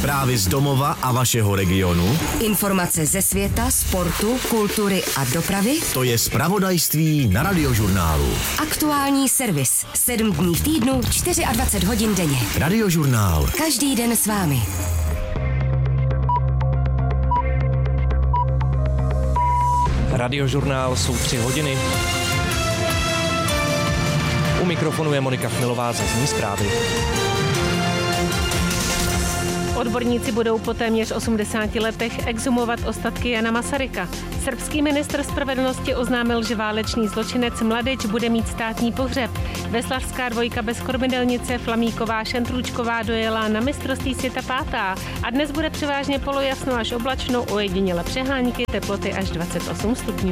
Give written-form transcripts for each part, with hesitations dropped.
Zprávy z domova a vašeho regionu. Informace ze světa, sportu, kultury a dopravy. To je zpravodajství na Radiožurnálu. Aktuální servis. 7 dní v týdnu, 24 hodin denně. Radiožurnál. Každý den s vámi. Radiožurnál jsou 3 hodiny. U mikrofonu je Monika Chmilová, zazní zprávy. Odborníci budou po téměř 80 letech exhumovat ostatky Jana Masaryka. Srbský ministr spravedlnosti oznámil, že válečný zločinec Mladič bude mít státní pohřeb. Veslařská dvojka bez kormidelnice Flamíková Šentrůčková dojela na mistrovství světa 5. a dnes bude převážně polojasno až oblačno, ojediněle přehánky, teploty až 28 stupňů.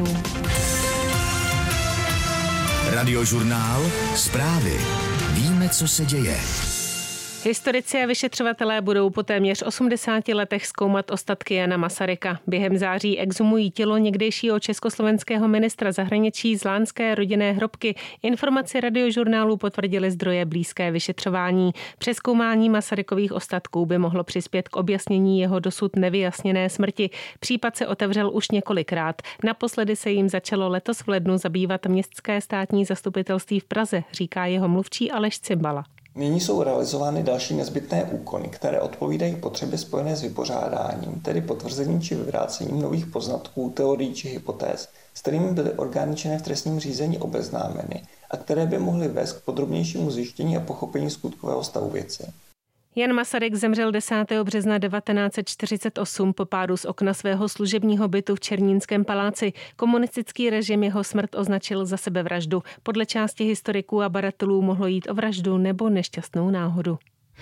Radiožurnál. Zprávy. Víme, co se děje. Historici a vyšetřovatelé budou po téměř 80 letech zkoumat ostatky Jana Masaryka. Během září exhumují tělo někdejšího československého ministra zahraničí z lánské rodinné hrobky. Informaci Radiožurnálu potvrdili zdroje blízké vyšetřování. Přezkoumání Masarykových ostatků by mohlo přispět k objasnění jeho dosud nevyjasněné smrti. Případ se otevřel už několikrát. Naposledy se jim začalo letos v lednu zabývat Městské státní zastupitelství v Praze, říká jeho mluvčí Aleš Cimbala. Nyní jsou realizovány další nezbytné úkony, které odpovídají potřebě spojené s vypořádáním, tedy potvrzením či vyvrácením nových poznatků, teorií či hypotéz, s kterými byly orgány činné v trestním řízení obeznámeny a které by mohly vést k podrobnějšímu zjištění a pochopení skutkového stavu věci. Jan Masaryk zemřel 10. března 1948 po pádu z okna svého služebního bytu v Černínském paláci. Komunistický režim jeho smrt označil za sebevraždu. Podle části historiků a badatelů mohlo jít o vraždu nebo nešťastnou náhodu.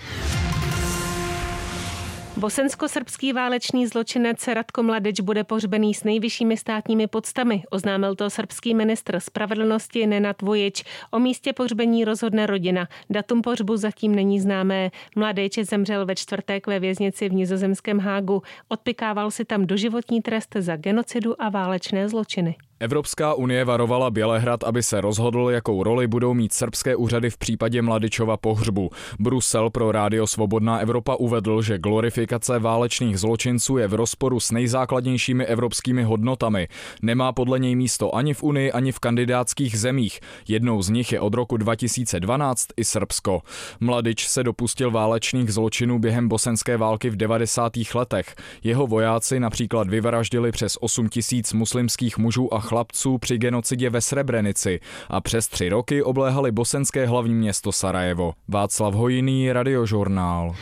Bosensko-srbský válečný zločinec Ratko Mladič bude pohřbený s nejvyššími státními poctami. Oznámil to srbský ministr spravedlnosti Nenad Vojič. O místě pohřbení rozhodne rodina. Datum pohřbu zatím není známé. Mladič zemřel ve čtvrtek ve věznici v nizozemském Hágu. Odpykával si tam doživotní trest za genocidu a válečné zločiny. Evropská unie varovala Bělehrad, aby se rozhodl, jakou roli budou mít srbské úřady v případě Mladičova pohřbu. Brusel pro Rádio Svobodná Evropa uvedl, že glorifikace válečných zločinců je v rozporu s nejzákladnějšími evropskými hodnotami. Nemá podle něj místo ani v Unii, ani v kandidátských zemích. Jednou z nich je od roku 2012 i Srbsko. Mladič se dopustil válečných zločinů během bosenské války v 90. letech. Jeho vojáci například vyvraždili přes 8 000 muslimských mužů a chlapců při genocidě ve Srebrenici a přes 3 roky obléhali bosenské hlavní město Sarajevo. Václav Hojný, Radiožurnál.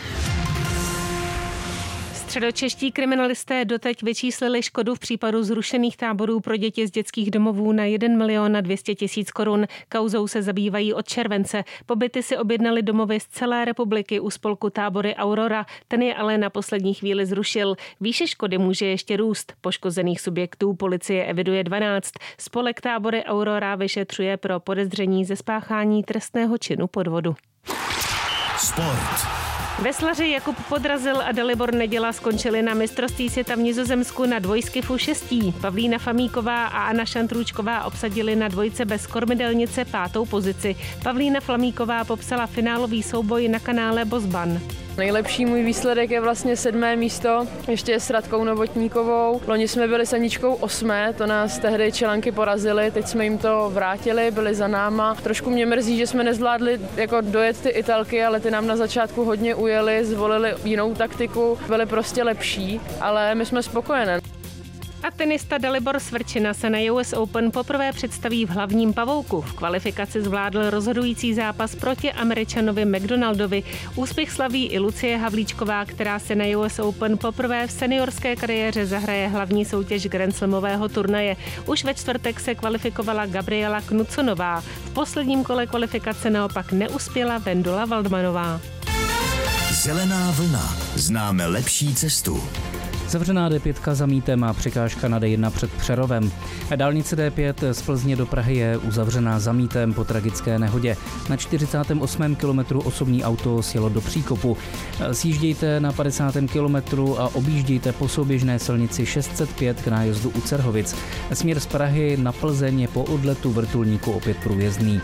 Středočeští kriminalisté doteď vyčíslili škodu v případu zrušených táborů pro děti z dětských domovů na 1 200 000 korun. Kauzou se zabývají od července. Pobyty si objednali domovy z celé republiky u spolku Tábory Aurora. Ten je ale na poslední chvíli zrušil. Výše škody může ještě růst. Poškozených subjektů policie eviduje 12. Spolek Tábory Aurora vyšetřuje pro podezření ze spáchání trestného činu podvodu. Sport. Veslaři Jakub Podrazil a Dalibor Neděla skončili na mistrovství světa v Nizozemsku na dvojskifu 6. Pavlína Flamíková a Anna Šantrůčková obsadili na dvojce bez kormidelnice 5. pozici. Pavlína Flamíková popsala finálový souboj na kanále Bosban. Nejlepší můj výsledek je vlastně 7. místo, ještě s Radkou Novotníkovou. Loni jsme byli s Aničkou 8, to nás tehdy Čelanky porazily, teď jsme jim to vrátili, byli za náma. Trošku mě mrzí, že jsme nezvládli jako dojet ty Italky, ale ty nám na začátku hodně ujeli, zvolili jinou taktiku, byli prostě lepší, ale my jsme spokojené. A tenista Dalibor Svrčina se na US Open poprvé představí v hlavním pavouku. V kvalifikaci zvládl rozhodující zápas proti Američanovi McDonaldovi. Úspěch slaví i Lucie Havlíčková, která se na US Open poprvé v seniorské kariéře zahraje hlavní soutěž Grand Slamového turnaje. Už ve čtvrtek se kvalifikovala Gabriela Knudsonová. V posledním kole kvalifikace naopak neuspěla Vendola Waldmanová. Zelená vlna. Známe lepší cestu. Zavřená D5 za Mítem a překážka na D1 před Přerovem. Dálnice D5 z Plzně do Prahy je uzavřená za Mítem po tragické nehodě. Na 48. kilometru osobní auto sjelo do příkopu. Sjíždějte na 50. kilometru a objíždějte po souběžné silnici 605 k nájezdu u Cerhovic. Směr z Prahy na Plzeň je po odletu vrtulníku opět průjezdný.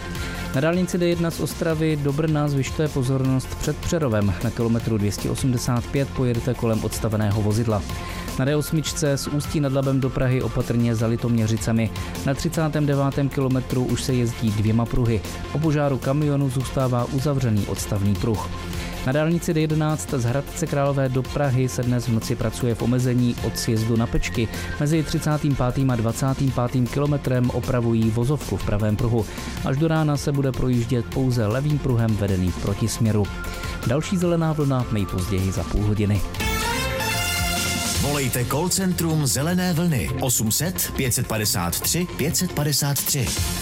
Na dálnici D1 z Ostravy do Brna zvyšte pozornost před Přerovem. Na kilometru 285 pojedete kolem odstaveného vozidla. Na D8 z Ústí nad Labem do Prahy opatrně za Litoměřicemi. Na 39. kilometru už se jezdí 2 pruhy. O požáru kamionu zůstává uzavřený odstavný pruh. Na dálnici D11 z Hradce Králové do Prahy se dnes v noci pracuje v omezení od sjezdu na Pečky. Mezi 35. a 25. kilometrem opravují vozovku v pravém pruhu. Až do rána se bude projíždět pouze levým pruhem vedený v protisměru. Další zelená vlna nejpozději za půl hodiny. Volejte call centrum Zelené vlny 800 553 553.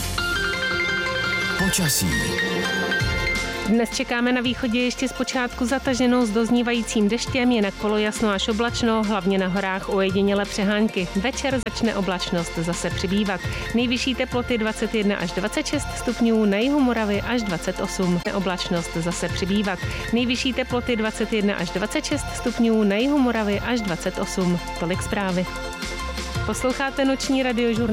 Počasí. Dnes čekáme na východě ještě zpočátku zataženou s doznívajícím deštěm, jinak polojasno až oblačno, hlavně na horách ojedinělé přehánky. Večer začne oblačnost zase přibývat. Nejvyšší teploty 21 až 26 stupňů, na jihu Moravy až 28. Oblačnost zase přibývat. Nejvyšší teploty 21 až 26 stupňů, na jihu Moravy až 28. Tolik zprávy. Posloucháte noční radiožurnál